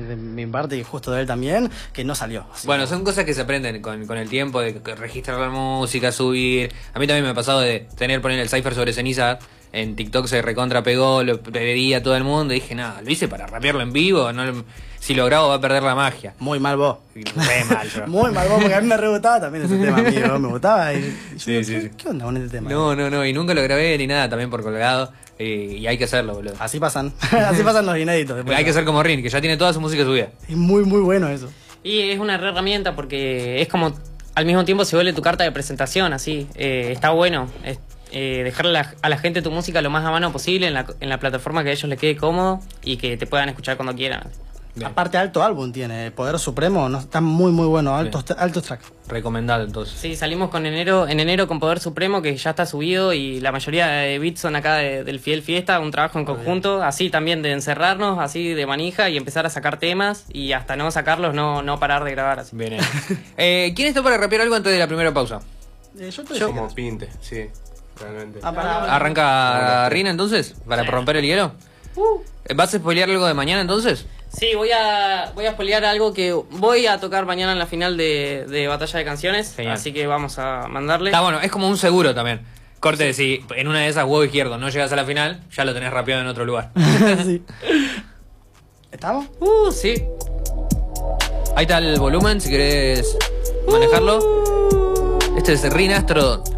de mi parte y justo de él también, que no salió. Bueno, son cosas que se aprenden con el tiempo, de registrar la música, subir. A mí también me ha pasado de poner el Cypher sobre ceniza. En TikTok se recontra pegó, lo pedí a todo el mundo y dije, nada, lo hice para rapearlo en vivo, si lo grabo va a perder la magia. Muy mal vos. Re mal yo. Muy mal vos, porque a mí me re gustaba también ese tema mío, me gustaba. Y yo, Sí. ¿Qué onda con este tema? No, y nunca lo grabé ni nada, también por colgado. Y hay que hacerlo, boludo. Así pasan los inéditos. Después. Hay que ser como Rin, que ya tiene toda su música subida. Es muy, muy bueno eso. Y es una re herramienta porque es como, al mismo tiempo se vuelve tu carta de presentación, así. Está bueno. Dejarle a la gente tu música lo más a mano posible en la plataforma que a ellos les quede cómodo y que te puedan escuchar cuando quieran. Bien. Aparte, alto álbum tiene, Poder Supremo, no, está muy, muy bueno, altos tracks. Recomendado entonces. Sí, salimos en enero con Poder Supremo, que ya está subido, y la mayoría de beats son acá del Fidel Fiesta, un trabajo en conjunto, así también de encerrarnos, así de manija, y empezar a sacar temas, y hasta no sacarlos, no parar de grabar así. Bien. ¿Quién está para rapear algo antes de la primera pausa? Yo Como pinte, sí, realmente. ¿Arranca Rina entonces? ¿Para romper el hielo? ¿Vas a spoilear algo de mañana entonces? Sí, voy a spoilear algo que voy a tocar mañana en la final de Batalla de Canciones. Genial. Así que vamos a mandarle. Está bueno, es como un seguro también. Corte, si en una de esas huevo izquierdo no llegas a la final, ya lo tenés rapeado en otro lugar. Sí. ¿Estamos? Sí. Ahí está el volumen, si querés manejarlo. Este es Rinastro